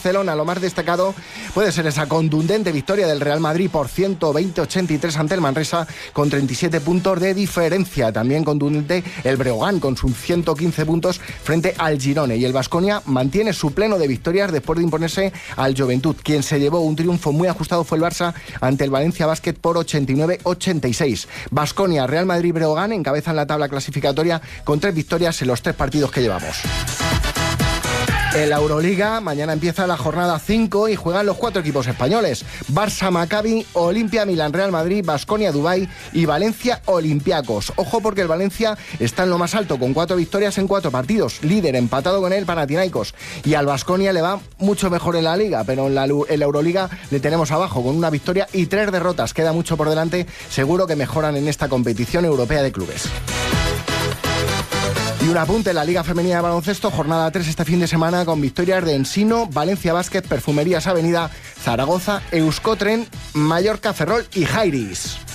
Barcelona. Lo más destacado puede ser esa contundente victoria del Real Madrid por 120-83 ante el Manresa, con 37 puntos de diferencia. También contundente el Breogán con sus 115 puntos frente al Girona. Y el Baskonia mantiene su pleno de victorias después de imponerse al Joventut. Quien se llevó un triunfo muy ajustado fue el Barça ante el Valencia Basket por 89-86. Baskonia, Real Madrid y Breogán encabezan la tabla clasificatoria con 3 victorias en los 3 partidos que llevamos. En la Euroliga, mañana empieza la jornada 5 y juegan los 4 equipos españoles: Barça, Maccabi, Olimpia, Milán, Real Madrid, Baskonia, Dubái y Valencia, Olympiacos. Ojo, porque el Valencia está en lo más alto con 4 victorias en 4 partidos, líder, empatado con el Panathinaikos. Y al Baskonia le va mucho mejor en la Liga, pero en la Euroliga le tenemos abajo con 1 victoria y 3 derrotas. Queda mucho por delante, seguro que mejoran en esta competición europea de clubes. Y un apunte en la Liga Femenina de Baloncesto, jornada 3 este fin de semana con victorias de Ensino, Valencia Basket, Perfumerías Avenida, Zaragoza, Euskotren, Mallorca, Ferrol y Jairis.